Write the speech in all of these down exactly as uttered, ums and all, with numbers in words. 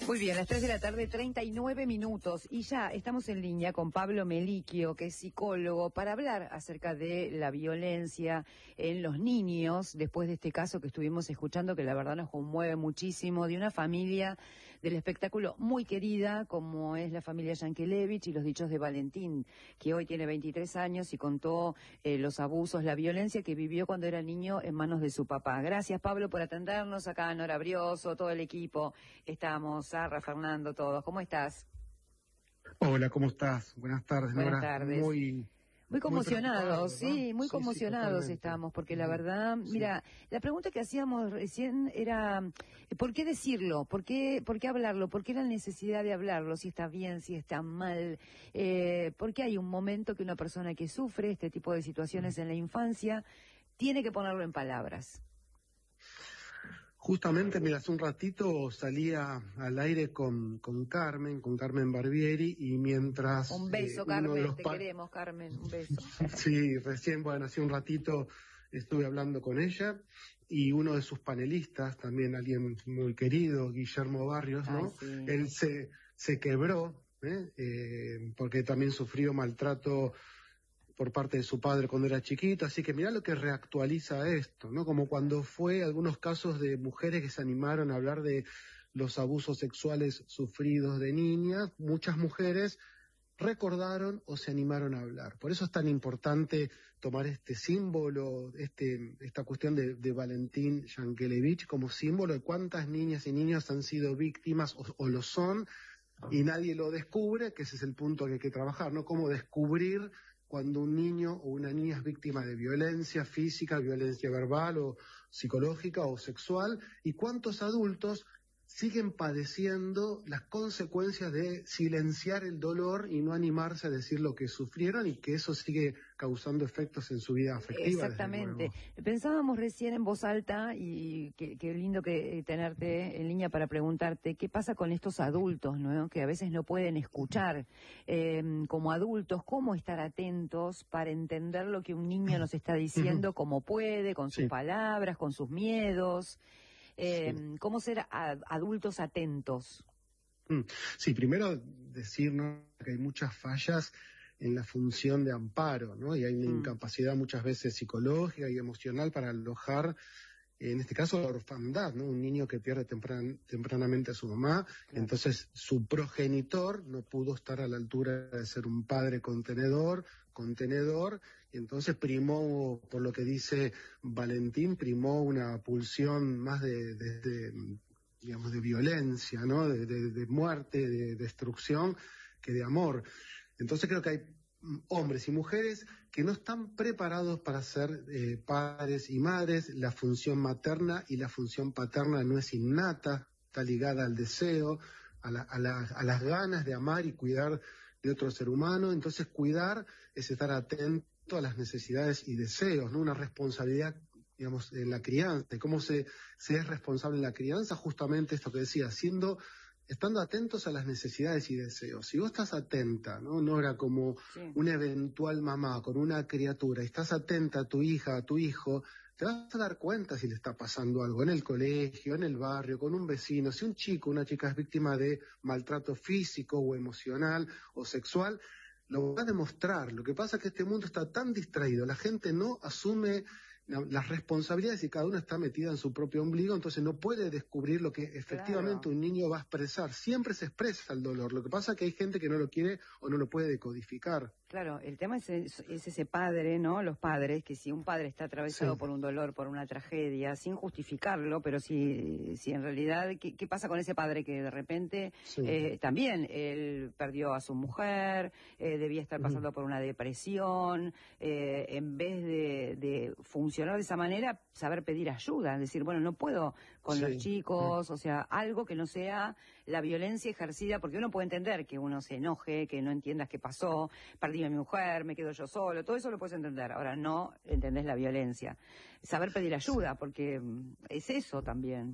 Muy bien, las tres de la tarde, treinta y nueve minutos, y ya estamos en línea con Pablo Meliquio, que es psicólogo, para hablar acerca de la violencia en los niños, después de este caso que estuvimos escuchando, que la verdad nos conmueve muchísimo, de una familia del espectáculo muy querida, como es la familia Yankelevich, y los dichos de Valentín, que hoy tiene veintitrés años y contó eh, los abusos, la violencia que vivió cuando era niño en manos de su papá. Gracias, Pablo, por atendernos. Acá Nora Brioso, todo el equipo, estamos, Sarra, Fernando, todos. ¿Cómo estás? Hola, ¿cómo estás? Buenas tardes, Buenas Nora. tardes. Muy, muy conmocionados, muy sí, muy sí, conmocionados sí, estamos, porque la uh-huh. verdad, sí. mira, la pregunta que hacíamos recién era, ¿por qué decirlo? ¿Por qué, por qué hablarlo? ¿Por qué la necesidad de hablarlo? Si está bien, si está mal, eh, ¿por qué hay un momento que una persona que sufre este tipo de situaciones uh-huh. en la infancia tiene que ponerlo en palabras? Justamente, mira, hace un ratito salía al aire con, con Carmen, con Carmen Barbieri, y mientras... Un beso, eh, Carmen, uno de los te pa- queremos, Carmen, un beso. Sí, recién, bueno, hace un ratito estuve hablando con ella, y uno de sus panelistas, también alguien muy querido, Guillermo Barrios, ¿no? Ay, sí. Él se, se quebró, ¿eh? Eh, porque también sufrió maltrato por parte de su padre cuando era chiquito, así que mirá lo que reactualiza esto, ¿no? Como cuando fue algunos casos de mujeres que se animaron a hablar de los abusos sexuales sufridos de niñas, muchas mujeres recordaron o se animaron a hablar. Por eso es tan importante tomar este símbolo, este, esta cuestión de, de Valentín Yankelevich como símbolo de cuántas niñas y niños han sido víctimas o, o lo son, y nadie lo descubre, que ese es el punto que hay que trabajar, ¿no? Cómo descubrir cuando un niño o una niña es víctima de violencia física, violencia verbal o psicológica o sexual, y cuántos adultos siguen padeciendo las consecuencias de silenciar el dolor y no animarse a decir lo que sufrieron, y que eso sigue causando efectos en su vida afectiva. Exactamente. Pensábamos recién en voz alta, y qué lindo que tenerte en línea para preguntarte qué pasa con estos adultos, ¿no? Que a veces no pueden escuchar. Eh, como adultos, ¿cómo estar atentos para entender lo que un niño nos está diciendo, como puede, con sus sí. palabras, con sus miedos? Eh, sí. ¿Cómo ser a, adultos atentos? Sí, primero decir, ¿no?, que hay muchas fallas en la función de amparo, ¿no? Y hay una mm. incapacidad muchas veces psicológica y emocional para alojar, en este caso, la orfandad, ¿no? Un niño que pierde tempran, tempranamente a su mamá, claro. Entonces su progenitor no pudo estar a la altura de ser un padre contenedor, contenedor, y entonces primó, por lo que dice Valentín, primó una pulsión más de, de, de digamos, de violencia, ¿no? De, de, de muerte, de destrucción, que de amor. Entonces creo que hay hombres y mujeres que no están preparados para ser eh, padres y madres. La función materna y la función paterna no es innata, está ligada al deseo, a, la, a, la, a las ganas de amar y cuidar de otro ser humano. Entonces cuidar es estar atento a las necesidades y deseos, ¿no? Una responsabilidad, digamos, en la crianza. ¿Cómo se, se es responsable en la crianza? Justamente esto que decía, siendo... estando atentos a las necesidades y deseos. Si vos estás atenta, ¿no? No era como sí. una eventual mamá con una criatura, y estás atenta a tu hija, a tu hijo, te vas a dar cuenta si le está pasando algo en el colegio, en el barrio, con un vecino. Si un chico, una chica es víctima de maltrato físico o emocional o sexual, lo va a demostrar. Lo que pasa es que este mundo está tan distraído, la gente no asume las responsabilidades y cada uno está metida en su propio ombligo, entonces no puede descubrir lo que efectivamente claro. un niño va a expresar. Siempre se expresa el dolor, lo que pasa es que hay gente que no lo quiere o no lo puede decodificar. Claro, el tema es, es ese padre, ¿no? Los padres, que si un padre está atravesado sí. por un dolor, por una tragedia, sin justificarlo, pero si, si en realidad, ¿qué, qué pasa con ese padre que de repente sí. eh, también él perdió a su mujer, eh, debía estar pasando uh-huh. por una depresión, eh, en vez de, de funcionar de esa manera, saber pedir ayuda, decir, bueno, no puedo con sí. los chicos, uh-huh. o sea, algo que no sea la violencia ejercida, porque uno puede entender que uno se enoje, que no entiendas qué pasó, perdí a mi mujer, me quedo yo solo, todo eso lo puedes entender. Ahora no entendés la violencia. Saber pedir ayuda, porque es eso también.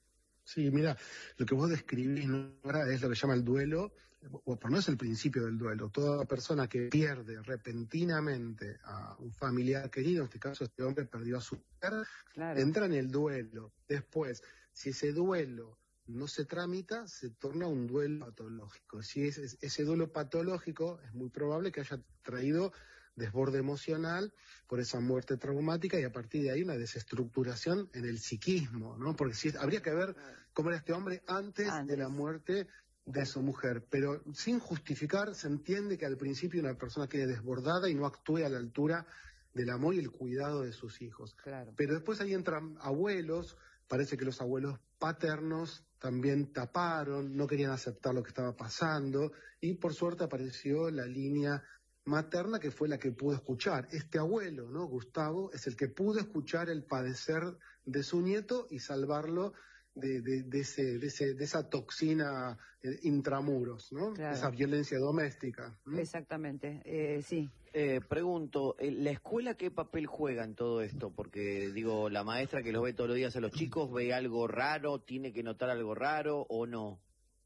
Sí, mira, lo que vos describís ahora es lo que se llama el duelo, o por no es el principio del duelo. Toda persona que pierde repentinamente a un familiar querido, en este caso este hombre perdió a su mujer, claro. entra en el duelo. Después, si ese duelo no se tramita, se torna un duelo patológico. Si es, es, ese duelo patológico es muy probable que haya traído desborde emocional por esa muerte traumática y a partir de ahí una desestructuración en el psiquismo, ¿no? Porque si, habría que ver cómo era este hombre antes, antes de la muerte de su mujer, pero sin justificar se entiende que al principio una persona quede desbordada y no actúe a la altura del amor y el cuidado de sus hijos. Claro. Pero después ahí entran abuelos, parece que los abuelos paternos también taparon, no querían aceptar lo que estaba pasando y por suerte apareció la línea materna que fue la que pudo escuchar. Este abuelo, ¿no? Gustavo, es el que pudo escuchar el padecer de su nieto y salvarlo de, de, de, ese, de, ese, de esa toxina eh, intramuros, ¿no? Claro. Esa violencia doméstica. ¿Mm? Exactamente, eh, sí. Eh, pregunto, ¿la escuela qué papel juega en todo esto? Porque, digo, la maestra que los ve todos los días a los chicos, ¿ve algo raro, tiene que notar algo raro o no?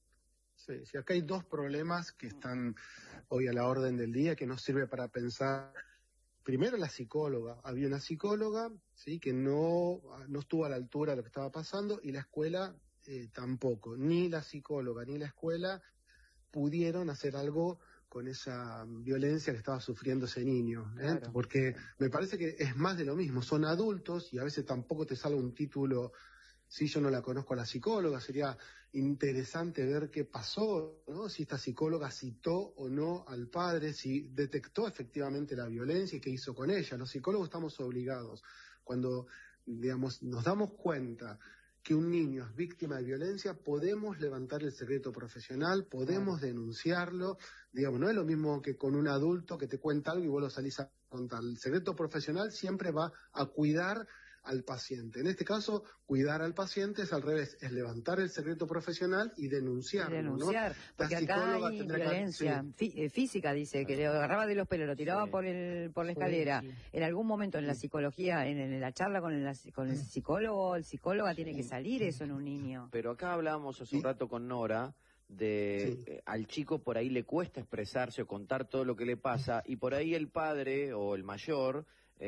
Sí, sí, acá hay dos problemas que están hoy a la orden del día, que nos sirve para pensar. Primero, la psicóloga. Había una psicóloga, sí, que no, no estuvo a la altura de lo que estaba pasando, y la escuela eh, tampoco. Ni la psicóloga ni la escuela pudieron hacer algo con esa violencia que estaba sufriendo ese niño, ¿eh? Claro. Porque me parece que es más de lo mismo. Son adultos y a veces tampoco te sale un título. Sí, yo no la conozco a la psicóloga, sería interesante ver qué pasó, ¿no? Si esta psicóloga citó o no al padre, si detectó efectivamente la violencia y qué hizo con ella. Los psicólogos estamos obligados, cuando, digamos, nos damos cuenta que un niño es víctima de violencia, podemos levantar el secreto profesional, podemos claro. denunciarlo, digamos, no es lo mismo que con un adulto que te cuenta algo y vos lo salís a contar. El secreto profesional siempre va a cuidar al paciente. En este caso, cuidar al paciente es al revés, es levantar el secreto profesional y denunciarlo. Y denunciar, ¿no? Porque acá hay violencia que... sí. física, dice, que le agarraba de los pelos, lo tiraba sí. por el por la escalera. Sí, sí. En algún momento en la psicología, en, en la charla con el, con el psicólogo, el psicóloga sí. tiene que salir eso en un niño. Pero acá hablábamos hace un rato con Nora de sí. eh, al chico por ahí le cuesta expresarse o contar todo lo que le pasa y por ahí el padre o el mayor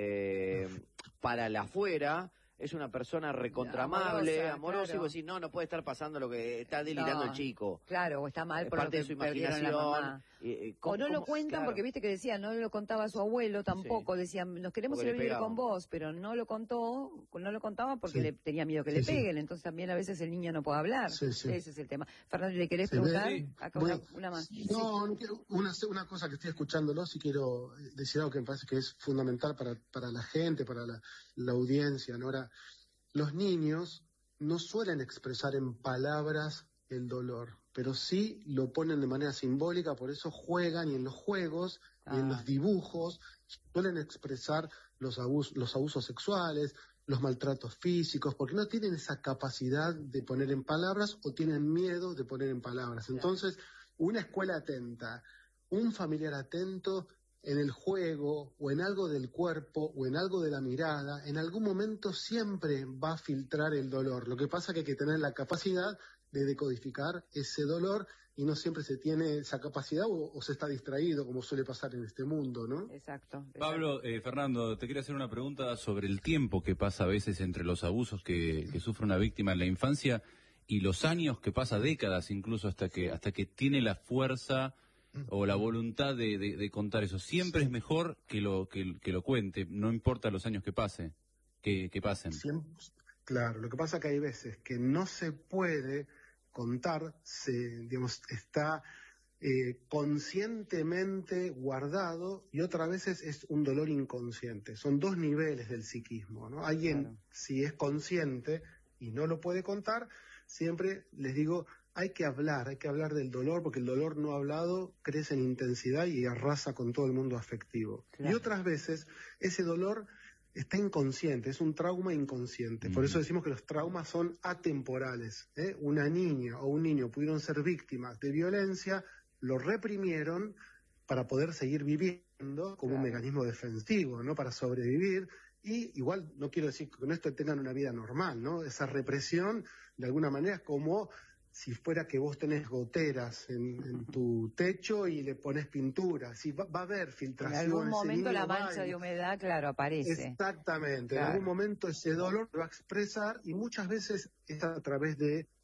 eh, para la afuera es una persona recontramable, amorosa, amorosa claro. y vos decís, no, no puede estar pasando lo que está delirando no, el chico. Claro, o está mal es por parte lo de que su imaginación. Eh, o no lo cuentan, claro. porque viste que decía, no lo contaba a su abuelo tampoco, sí. decían, nos queremos ir a vivir con vos, pero no lo contó, no lo contaba porque sí. le tenía miedo que sí, le peguen, sí. entonces también a veces el niño no puede hablar. Sí, sí. Ese es el tema. Fernando, ¿le querés sí, preguntar? Sí. Acá una, una más. No, no quiero, una, una cosa que estoy escuchándolo, si quiero decir algo que me parece que es fundamental para, para la gente, para la, la audiencia, ¿no? Ahora, los niños no suelen expresar en palabras el dolor, pero sí lo ponen de manera simbólica, por eso juegan y en los juegos ah. y en los dibujos suelen expresar los abusos, los abusos sexuales, los maltratos físicos, porque no tienen esa capacidad de poner en palabras o tienen miedo de poner en palabras. Entonces, una escuela atenta, un familiar atento en el juego o en algo del cuerpo o en algo de la mirada, en algún momento siempre va a filtrar el dolor. Lo que pasa es que hay que tener la capacidad de decodificar ese dolor y no siempre se tiene esa capacidad o, o se está distraído, como suele pasar en este mundo, ¿no? Exacto. exacto. Pablo, eh, Fernando, te quería hacer una pregunta sobre el tiempo que pasa a veces entre los abusos que, que sufre una víctima en la infancia y los años que pasa, décadas incluso, hasta que, hasta que tiene la fuerza o la voluntad de, de, de contar eso. Siempre sí. es mejor que lo que, que lo cuente, no importa los años que pase, que, que pasen. Siempre, claro, lo que pasa es que hay veces que no se puede contar, se, digamos, está eh, conscientemente guardado y otras veces es un dolor inconsciente. Son dos niveles del psiquismo, ¿no? Alguien, claro. si es consciente y no lo puede contar, siempre les digo, hay que hablar, hay que hablar del dolor, porque el dolor no hablado crece en intensidad y arrasa con todo el mundo afectivo. Claro. Y otras veces ese dolor está inconsciente, es un trauma inconsciente. Mm. Por eso decimos que los traumas son atemporales, ¿eh? Una niña o un niño pudieron ser víctimas de violencia, lo reprimieron para poder seguir viviendo como claro. un mecanismo defensivo, ¿no? Para sobrevivir. Y igual, no quiero decir que con esto tengan una vida normal, ¿no? Esa represión, de alguna manera, es como si fuera que vos tenés goteras en, en tu techo y le pones pintura, si va, va a haber filtración. En algún momento la mancha de humedad, claro, aparece. Exactamente, claro. en algún momento ese dolor lo va a expresar y muchas veces es a través de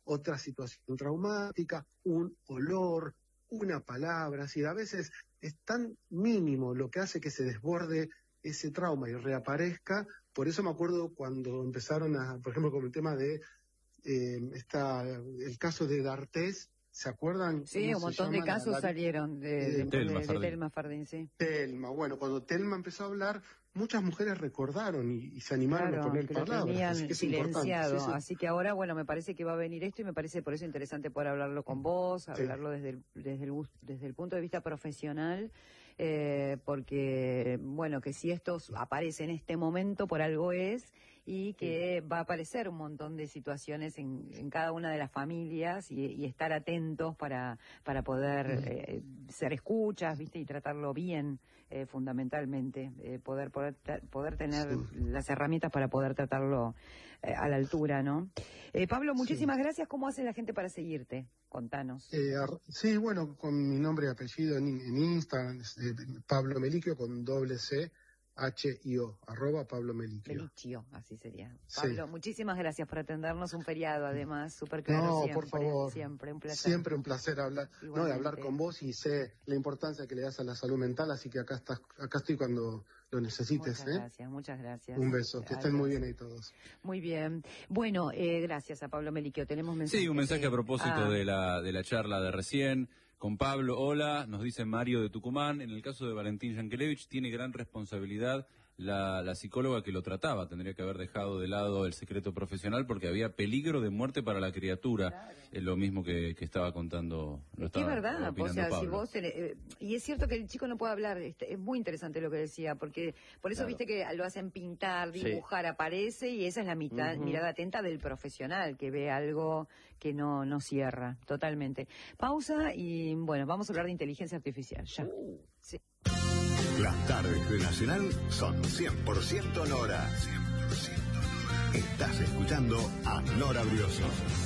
otra situación traumática, un olor, una palabra, si a veces es tan mínimo lo que hace que se desborde ese trauma y reaparezca. Por eso me acuerdo cuando empezaron a, por ejemplo, con el tema de eh, esta, el caso de D'Artés, ¿se acuerdan? Sí, un montón de casos la, salieron de, de, de, Telma, de, de Telma Fardín, sí. Telma, bueno, cuando Telma empezó a hablar, muchas mujeres recordaron y, y se animaron claro, a poner que palabras. Lo tenían así que es silenciado, sí, sí. Así que ahora, bueno, me parece que va a venir esto y me parece por eso interesante poder hablarlo con vos, hablarlo sí. desde, el, desde, el, desde el punto de vista profesional, eh, porque, bueno, que si esto aparece en este momento, por algo es, y que sí. va a aparecer un montón de situaciones en, en cada una de las familias y, y estar atentos para, para poder sí. eh, ser escuchas, ¿viste? Y tratarlo bien, eh, fundamentalmente, eh, poder, poder, poder tener sí. las herramientas para poder tratarlo eh, a la altura, ¿no? Eh, Pablo, muchísimas sí. gracias. ¿Cómo hace la gente para seguirte? Contanos. Eh, sí, bueno, con mi nombre y apellido en, en Instagram, eh, Pablo Meliquio con doble C. H I O, arroba Pablo Meliquio. Meliquio, así sería. Pablo, sí. muchísimas gracias por atendernos, un feriado además, súper claro no, siempre. por favor. Siempre, un placer. Siempre un placer hablar, no, de hablar con vos y sé la importancia que le das a la salud mental, así que acá estás, acá estoy cuando lo necesites. Muchas ¿eh? gracias, muchas gracias. Un beso, que Adiós. Estén muy bien ahí todos. Muy bien. Bueno, eh, gracias a Pablo Meliquio. Tenemos mensajes. Sí, un mensaje a propósito ah. de la de la charla de recién. Con Pablo, hola, nos dice Mario de Tucumán, en el caso de Valentín Yankelevich tiene gran responsabilidad la, la psicóloga que lo trataba, tendría que haber dejado de lado el secreto profesional porque había peligro de muerte para la criatura, claro. Es lo mismo que, que estaba contando. Lo estaba es verdad, o sea, Pablo. si vos, eh, y es cierto que el chico no puede hablar, este, es muy interesante lo que decía, porque por eso claro. viste que lo hacen pintar, dibujar, sí. aparece y esa es la mitad, uh-huh. mirada atenta del profesional que ve algo que no, no cierra, totalmente. Pausa y bueno, vamos a hablar de inteligencia artificial, ya. Uh. Sí. Las tardes de Nacional son cien por ciento Nora. cien por ciento Nora. Estás escuchando a Nora Brioso.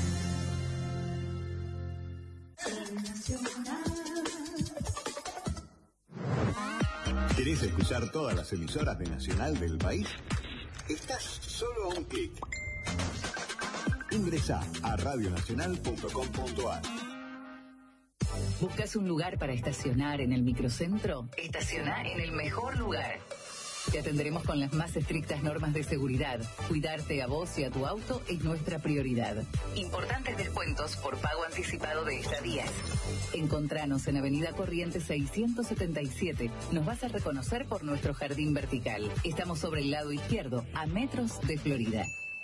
¿Querés escuchar todas las emisoras de Nacional del país? Estás solo a un clic. Ingresá a radionacional punto com punto a r. ¿Buscas un lugar para estacionar en el microcentro? Estaciona en el mejor lugar. Te atenderemos con las más estrictas normas de seguridad. Cuidarte a vos y a tu auto es nuestra prioridad. Importantes descuentos por pago anticipado de estadías. Encontranos en Avenida Corrientes seiscientos setenta y siete. Nos vas a reconocer por nuestro jardín vertical. Estamos sobre el lado izquierdo, a metros de Florida.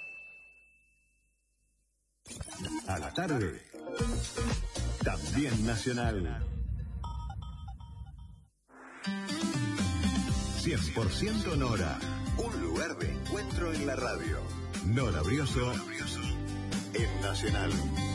A la tarde, también Nacional. cien por ciento Nora, un lugar de encuentro en la radio. Nora Brioso, en Nacional.